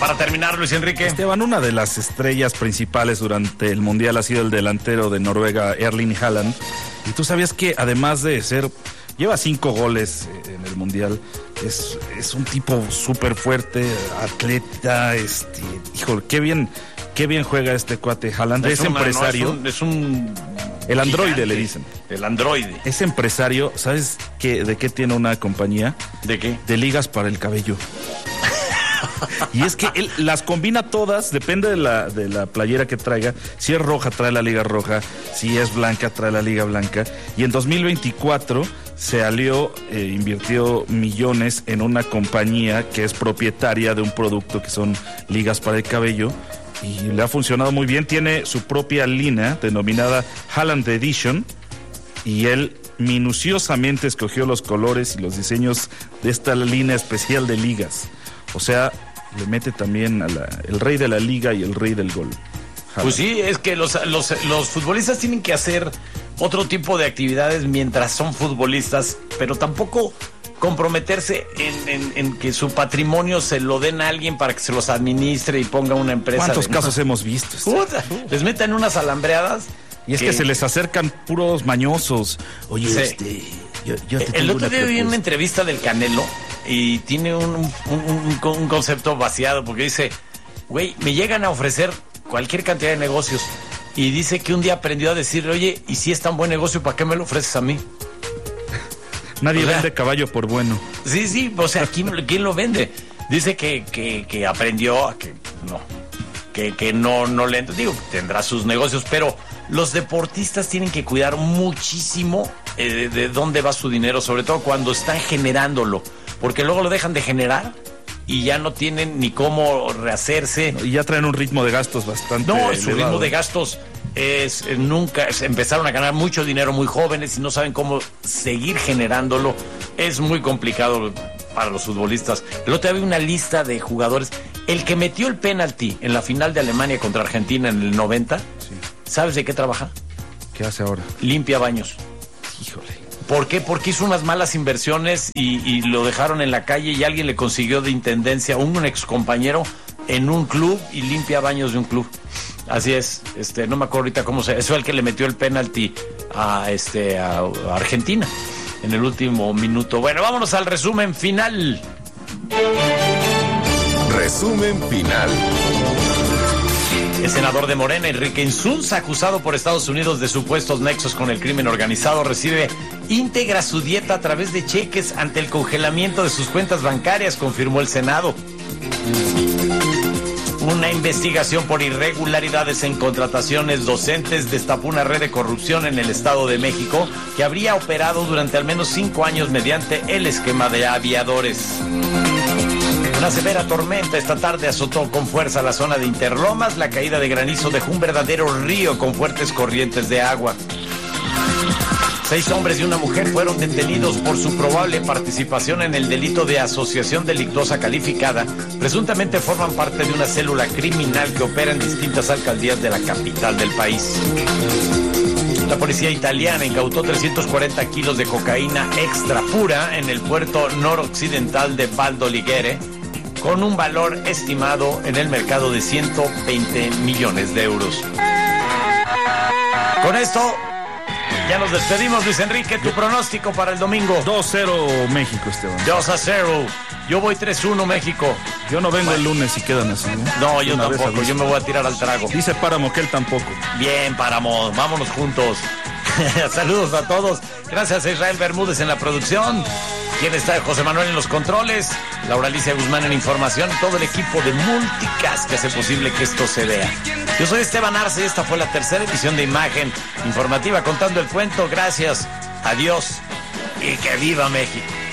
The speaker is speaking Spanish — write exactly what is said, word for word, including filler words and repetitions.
para terminar, Luis Enrique. Esteban, una de las estrellas principales durante el Mundial ha sido el delantero de Noruega, Erling Haaland. Y tú sabías que además de ser... Lleva cinco goles en el Mundial. Es, es un tipo súper fuerte, atleta, este... Híjole, qué bien, qué bien juega este cuate Haaland. Es, es una, empresario. No, es, un, es un... El androide gigante, le dicen. El androide. Es empresario. ¿Sabes qué, de qué tiene una compañía? ¿De qué? De ligas para el cabello. Y es que él las combina todas, depende de la, de la playera que traiga. Si es roja, trae la liga roja. Si es blanca, trae la liga blanca. Y en dos mil veinticuatro se alió, eh, invirtió millones en una compañía que es propietaria de un producto que son ligas para el cabello. Y le ha funcionado muy bien. Tiene su propia línea denominada Haaland Edition. Y él minuciosamente escogió los colores y los diseños de esta línea especial de ligas. O sea, le mete también a la, el rey de la liga y el rey del gol. Haaland. Pues sí, es que los, los, los futbolistas tienen que hacer otro tipo de actividades mientras son futbolistas, pero tampoco comprometerse en, en, en que su patrimonio se lo den a alguien para que se los administre y ponga una empresa. ¿Cuántos de, casos no? hemos visto? Puta, les meten unas alambreadas. Y es que, que se les acercan puros mañosos. Oye, sí. este... Yo, yo te el otro una día vi una entrevista del Canelo y tiene un, un, un, un concepto vaciado porque dice, güey, me llegan a ofrecer cualquier cantidad de negocios y dice que un día aprendió a decirle, oye, y si es tan buen negocio, ¿para qué me lo ofreces a mí? Nadie o sea, vende caballo por bueno. Sí, sí, o sea, ¿quién, quién lo vende? Dice que, que, que aprendió a que no, que, que no, no le... Digo, tendrá sus negocios, pero los deportistas tienen que cuidar muchísimo eh, de, de dónde va su dinero, sobre todo cuando están generándolo, porque luego lo dejan de generar y ya no tienen ni cómo rehacerse. Y ya traen un ritmo de gastos bastante No, elevado. Su ritmo de gastos es eh, nunca, es, empezaron a ganar mucho dinero muy jóvenes y no saben cómo seguir generándolo. Es muy complicado para los futbolistas. El otro día vi una lista de jugadores. El que metió el penalti en la final de Alemania contra Argentina en el noventa, sí. ¿Sabes de qué trabaja? ¿Qué hace ahora? Limpia baños. Híjole. ¿Por qué? Porque hizo unas malas inversiones y, y lo dejaron en la calle y alguien le consiguió de intendencia un, un ex compañero en un club y limpia baños de un club. Así es, este, no me acuerdo ahorita cómo se... Eso es el que le metió el penalti a, este, a, a Argentina en el último minuto. Bueno, vámonos al resumen final. Resumen final. El senador de Morena, Enrique Insunza, acusado por Estados Unidos de supuestos nexos con el crimen organizado, recibe íntegra su dieta a través de cheques ante el congelamiento de sus cuentas bancarias, confirmó el Senado. Una investigación por irregularidades en contrataciones docentes destapó una red de corrupción en el Estado de México que habría operado durante al menos cinco años mediante el esquema de aviadores. Una severa tormenta esta tarde azotó con fuerza la zona de Interlomas. La caída de granizo dejó un verdadero río con fuertes corrientes de agua. Seis hombres y una mujer fueron detenidos por su probable participación en el delito de asociación delictuosa calificada. Presuntamente forman parte de una célula criminal que opera en distintas alcaldías de la capital del país. La policía italiana incautó trescientos cuarenta kilos de cocaína extra pura en el puerto noroccidental de Valdoligere, con un valor estimado en el mercado de ciento veinte millones de euros. Con esto ya nos despedimos, Luis Enrique. Tu pronóstico para el domingo. dos cero México, Esteban. dos a cero. Yo voy tres uno México. Yo no vengo el lunes si quedan así, ¿eh? No, yo Una tampoco. Yo me voy a tirar al trago. Dice Páramo que él tampoco. Bien, Páramo. Vámonos juntos. Saludos a todos. Gracias a Israel Bermúdez en la producción. ¿Quién está? José Manuel en los controles. Laura Alicia Guzmán en información. Y todo el equipo de Multicast que hace posible que esto se vea. Yo soy Esteban Arce y esta fue la tercera edición de Imagen Informativa contando el cuento. Gracias. Adiós. Y que viva México.